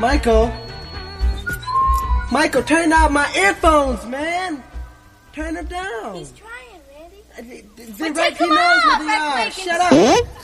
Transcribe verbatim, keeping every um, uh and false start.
Michael. Michael, turn out my earphones, man. Turn them down. He's trying, Randy. The right he knows where they are. Shut up.